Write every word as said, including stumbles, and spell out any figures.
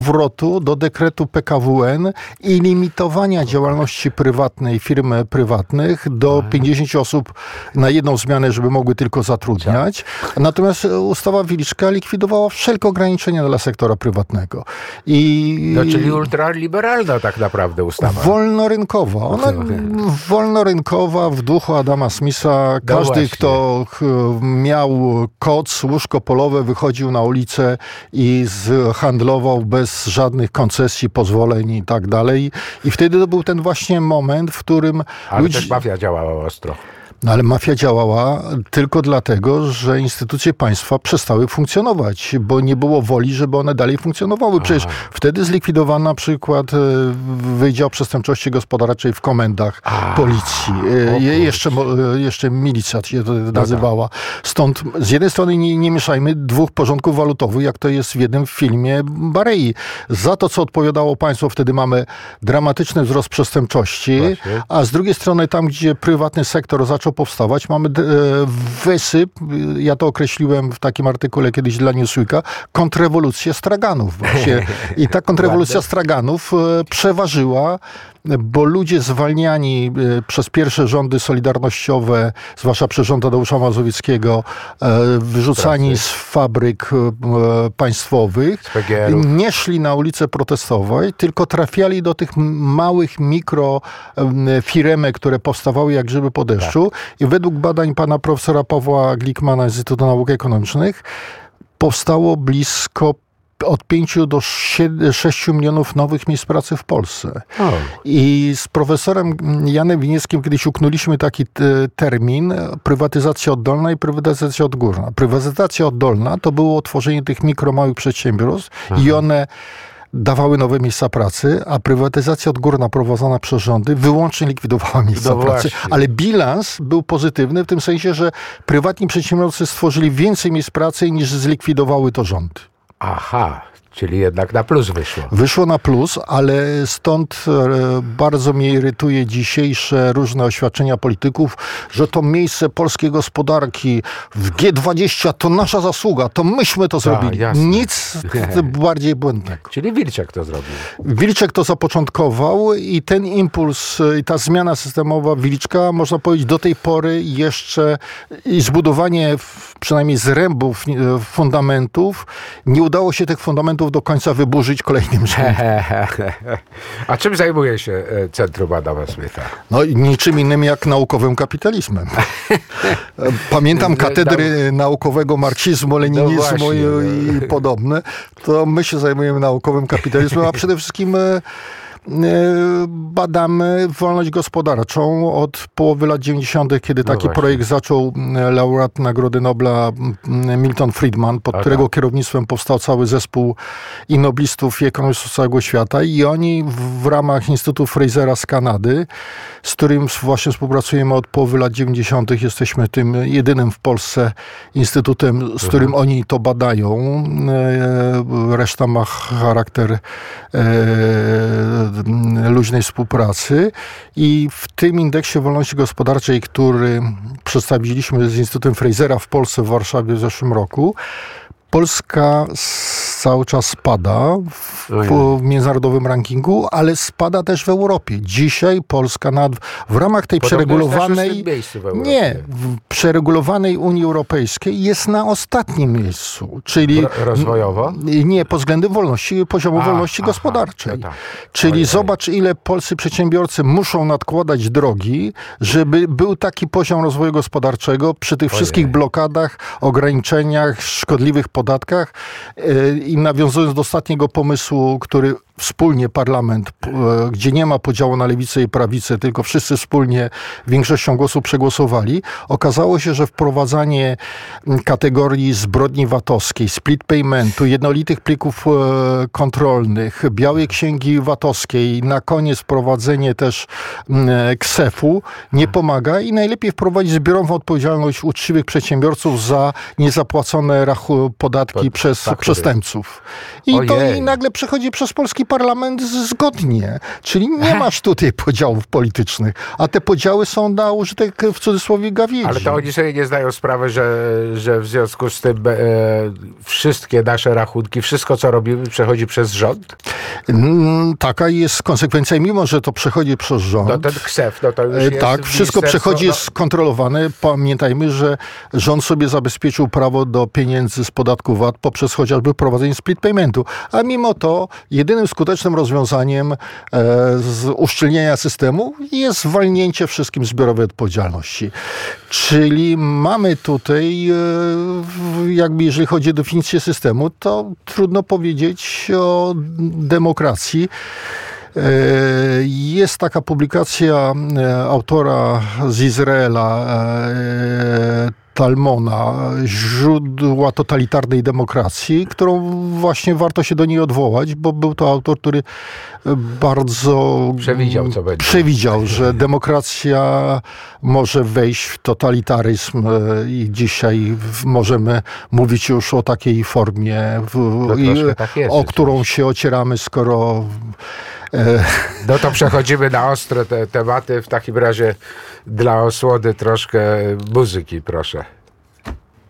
powrotu do dekretu P K W N i limitowania działalności prywatnej firm prywatnych do pięćdziesięciu osób na jedną zmianę, żeby mogły tylko zatrudniać. Natomiast ustawa Wiliczka likwidowała wszelkie ograniczenia dla sektora prywatnego. I no, czyli ultraliberalna tak naprawdę ustawa. Wolnorynkowa. Ona wolnorynkowa w duchu Adama Smitha. Każdy, no kto miał koc, łóżko polowe, wychodził na ulicę i handlował bez żadnych koncesji, pozwoleń i tak dalej. I wtedy to był ten właśnie moment, w którym Ale ludzi... też mafia działała ostro. No ale mafia działała tylko dlatego, że instytucje państwa przestały funkcjonować, bo nie było woli, żeby one dalej funkcjonowały. Przecież Aha. wtedy zlikwidowano na przykład Wydział Przestępczości Gospodarczej w komendach A, policji. Je, jeszcze, jeszcze milicja się to nazywała. Stąd z jednej strony nie, nie mieszajmy dwóch porządków walutowych, jak to jest w jednym filmie Barei. Za to, co odpowiadało państwo, wtedy mamy dramatyczny wzrost przestępczości, Właśnie. a z drugiej strony tam, gdzie prywatny sektor zaczął powstawać, mamy wysyp, ja to określiłem w takim artykule kiedyś dla Newsweeka, kontrrewolucję straganów właśnie. I ta kontrrewolucja straganów przeważyła, bo ludzie zwalniani przez pierwsze rządy solidarnościowe, zwłaszcza przez rząd Tadeusza Mazowieckiego, wyrzucani Pracy. z fabryk państwowych, nie szli na ulicę protestować, tylko trafiali do tych małych mikrofirmek, które powstawały jak grzyby po deszczu. Tak. I według badań pana profesora Pawła Glickmana z Instytutu Nauk Ekonomicznych powstało blisko od pięciu do sześciu milionów nowych miejsc pracy w Polsce. Oh. I z profesorem Janem Winieckim kiedyś uknuliśmy taki t- termin prywatyzacja oddolna i prywatyzacja odgórna. Prywatyzacja oddolna to było tworzenie tych mikro, małych przedsiębiorstw Aha. i one dawały nowe miejsca pracy, a prywatyzacja odgórna prowadzona przez rządy wyłącznie likwidowała miejsca no pracy. Właśnie. Ale bilans był pozytywny w tym sensie, że prywatni przedsiębiorcy stworzyli więcej miejsc pracy niż zlikwidowały to rządy. Aha, czyli jednak na plus wyszło. Wyszło na plus, ale stąd bardzo mnie irytuje dzisiejsze różne oświadczenia polityków, że to miejsce polskiej gospodarki w G dwadzieścia to nasza zasługa, to myśmy to zrobili. A, Nic bardziej błędnego. Czyli Wilczek to zrobił. Wilczek to zapoczątkował i ten impuls i ta zmiana systemowa Wilczka, można powiedzieć, do tej pory jeszcze i zbudowanie przynajmniej zrębów fundamentów, nie udało się tych fundamentów do końca wyburzyć kolejnym rządem. A czym zajmuje się Centrum Adama Smitha? No niczym innym jak naukowym kapitalizmem. Pamiętam katedry naukowego marksizmu, leninizmu no właśnie, i, no. i podobne. To my się zajmujemy naukowym kapitalizmem, a przede wszystkim badamy wolność gospodarczą od połowy lat dziewięćdziesiątych, kiedy taki no projekt zaczął laureat Nagrody Nobla Milton Friedman, pod Aha. którego kierownictwem powstał cały zespół i noblistów i ekonomistów z całego świata i oni w, w ramach Instytutu Frasera z Kanady, z którym właśnie współpracujemy od połowy lat dziewięćdziesiątych, jesteśmy tym jedynym w Polsce instytutem, z którym mhm. oni to badają. Reszta ma charakter luźnej współpracy i w tym indeksie wolności gospodarczej, który przedstawiliśmy z Instytutem Frasera w Polsce w Warszawie w zeszłym roku, Polska cały czas spada w, w międzynarodowym rankingu, ale spada też w Europie. Dzisiaj Polska nad, w ramach tej Podobno przeregulowanej nie, w przeregulowanej Unii Europejskiej jest na ostatnim miejscu. Czyli rozwojowo? Nie, pod względem wolności, poziomu A, wolności aha, gospodarczej. Tak. Czyli oj, zobacz, oj. ile polscy przedsiębiorcy muszą nadkładać drogi, żeby był taki poziom rozwoju gospodarczego przy tych ojej. wszystkich blokadach, ograniczeniach, szkodliwych podatkach. I nawiązując do ostatniego pomysłu, który wspólnie parlament, gdzie nie ma podziału na lewicę i prawicę, tylko wszyscy wspólnie większością głosów przegłosowali, okazało się, że wprowadzanie kategorii zbrodni VAT-owskiej, split paymentu, jednolitych plików kontrolnych, białej księgi VAT-owskiej, na koniec wprowadzenie też ksefu nie pomaga i najlepiej wprowadzić zbiorową odpowiedzialność uczciwych przedsiębiorców za niezapłacone rachu- podatki Pod, przez faktury. przestępców. I Ojej. to i nagle przechodzi przez polski parlament zgodnie. Czyli nie masz tutaj podziałów politycznych, a te podziały są na użytek w cudzysłowie gawiedzi. Ale to oni sobie nie zdają sprawy, że, że w związku z tym e, wszystkie nasze rachunki, wszystko co robimy przechodzi przez rząd? Taka jest konsekwencja, mimo że to przechodzi przez rząd. No ten ksef, no to już jest tak, wszystko przechodzi, jest skontrolowane. Pamiętajmy, że rząd sobie zabezpieczył prawo do pieniędzy z podatku V A T poprzez chociażby prowadzenie split paymentu. A mimo to jedynym skutecznym rozwiązaniem e, z uszczelnienia systemu jest zwalnięcie wszystkim zbiorowej odpowiedzialności. Czyli mamy tutaj, e, jakby jeżeli chodzi o definicję systemu, to trudno powiedzieć o demokracji. Jest taka publikacja autora z Izraela, Talmona, Źródła totalitarnej demokracji, którą właśnie warto się do niej odwołać, bo był to autor, który bardzo przewidział, co będzie. Przewidział, że demokracja może wejść w totalitaryzm i dzisiaj możemy mówić już o takiej formie, no i, tak jest, o którą się ocieramy, skoro... No to przechodzimy na ostre te tematy. W takim razie dla osłony troszkę muzyki, proszę.